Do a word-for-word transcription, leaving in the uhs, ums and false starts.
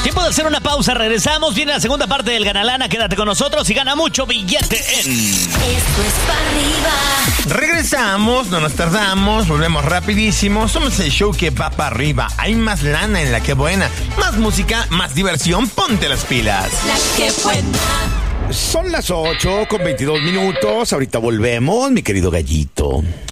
Tiempo de hacer una pausa, regresamos. Viene la segunda parte del Ganalana. Quédate con nosotros y gana mucho billete en... Esto es para arriba. Regresamos, no nos tardamos, volvemos rapidísimo. Somos el show que va para arriba. Hay más lana en La Que Buena. Más música, más diversión. Ponte las pilas. La que buena. Son las ocho con veintidós minutos. Ahorita volvemos, mi querido gallito.